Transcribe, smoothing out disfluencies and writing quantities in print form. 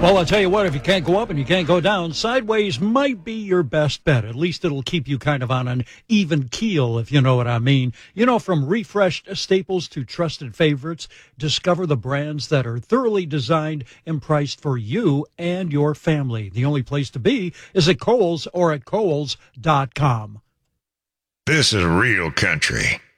Well, I'll tell you what, if you can't go up and you can't go down, Sideways might be your best bet. At least it'll keep you kind of on an even keel, if you know what I mean. You know, from refreshed staples to trusted favorites, discover the brands that are thoroughly designed and priced for you and your family. The only place to be is at Kohl's or at Kohl's.com. This is real country.